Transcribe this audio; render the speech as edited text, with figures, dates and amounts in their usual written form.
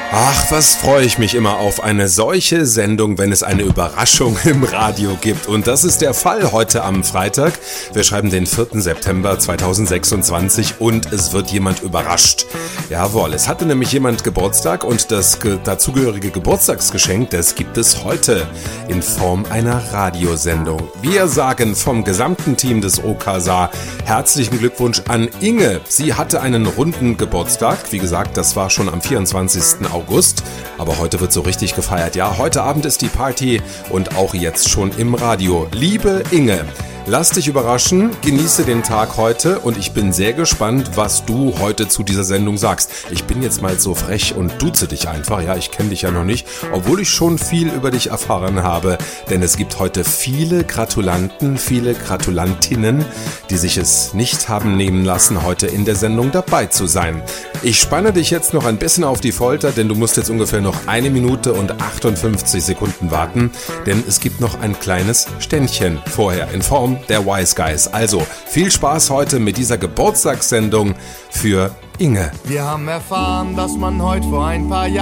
Ach, was freue ich mich immer auf eine solche Sendung, wenn es eine Überraschung im Radio gibt. Und das ist der Fall heute am Freitag. Wir schreiben den 4. September 2026 und es wird jemand überrascht. Jawohl, es hatte nämlich jemand Geburtstag und das dazugehörige Geburtstagsgeschenk, das gibt es heute in Form einer Radiosendung. Wir sagen vom gesamten Team des OKSA herzlichen Glückwunsch an Inge. Sie hatte einen runden Geburtstag. Wie gesagt, das war schon am 24. August, aber heute wird so richtig gefeiert. Ja, heute Abend ist die Party und auch jetzt schon im Radio. Liebe Inge, lass dich überraschen, genieße den Tag heute und ich bin sehr gespannt, was du heute zu dieser Sendung sagst. Ich bin jetzt mal so frech und duze dich einfach, ja, ich kenne dich ja noch nicht, obwohl ich schon viel über dich erfahren habe, denn es gibt heute viele Gratulanten, viele Gratulantinnen, die sich es nicht haben nehmen lassen, heute in der Sendung dabei zu sein. Ich spanne dich jetzt noch ein bisschen auf die Folter, denn du musst jetzt ungefähr noch 1 Minute und 58 Sekunden warten, denn es gibt noch ein kleines Ständchen vorher in Form der Wise Guys. Also viel Spaß heute mit dieser Geburtstagssendung für Inge. Wir haben erfahren, dass man heute vor ein paar Jahren